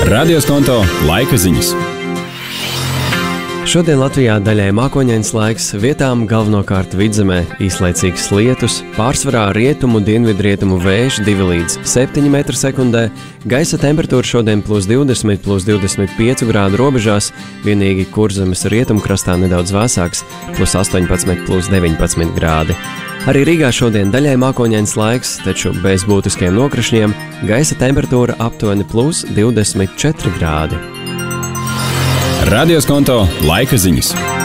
Radioskonto laika ziņas. Šodien Latvijā daļai mākoņains laiks, vietām galvenokārt vidzemē īslaicīgs lietus, pārsvarā rietumu dienvidrietumu vējš 2 līdz 7 m/sekundē, gaisa temperatūra šodien +20, +25 grādu robežās, vienīgi Kurzemes rietumkrastā nedaudz vēsāks, +18, +19 grādi. Arī Rīgā šodien daļai mākoņains laiks, taču bez būtiskiem nokrišņiem, gaisa temperatūra aptuveni +24 grādi. Radioskonto laika ziņas.